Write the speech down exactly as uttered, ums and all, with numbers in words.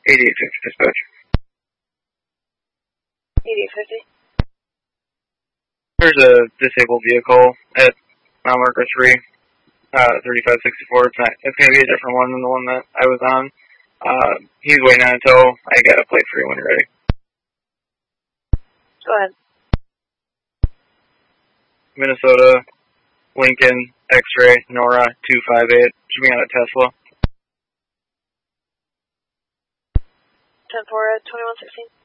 eighty-eight fifty dispatch. eighty-eight fifty. There's a disabled vehicle at mile marker three, uh, thirty-five sixty-four. It's not. It's going to be a different one than the one that I was on. Uh, he's waiting on a tow. I got a plate for you when you're ready. Go ahead. Minnesota, Lincoln, X-ray, Nora, two five eight. Should be on a Tesla. ten four at twenty-one sixteen.